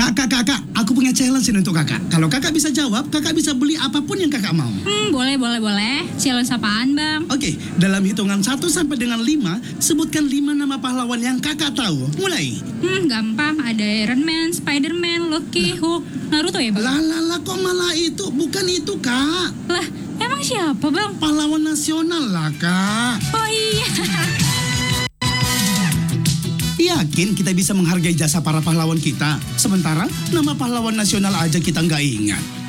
Kakak, aku punya challenge ini untuk kakak. Kalau kakak bisa jawab, kakak bisa beli apapun yang kakak mau. Boleh. Challenge apaan, Bang? Oke, dalam hitungan 1 sampai dengan 5, sebutkan 5 nama pahlawan yang kakak tahu. Mulai. Gampang. Ada Iron Man, Spider-Man, Loki, Hulk, Naruto ya, Bang? Lah, kok malah itu? Bukan itu, Kak. Lah, emang siapa, Bang? Pahlawan nasional lah, Kak. Oh iya. Yakin kita bisa menghargai jasa para pahlawan kita? Sementara nama pahlawan nasional aja kita nggak ingat.